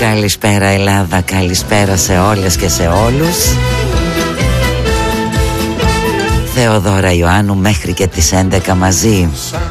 Καλησπέρα Ελλάδα, καλησπέρα σε όλες και σε όλους. Θεοδώρα Ιωάννου μέχρι και τις 11 μαζί.